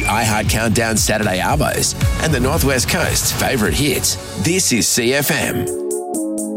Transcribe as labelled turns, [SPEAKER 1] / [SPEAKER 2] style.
[SPEAKER 1] iHeart Countdown Saturday Arvos and the Northwest Coast's favourite hits. This is CFM.